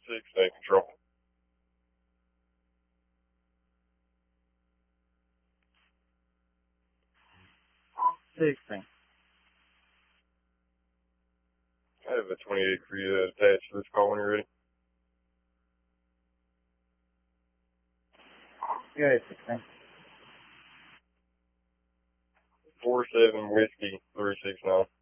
16 control. 16. I have a 28 for you attached to this call when you're ready. Go ahead, 16. 47 Whiskey 369.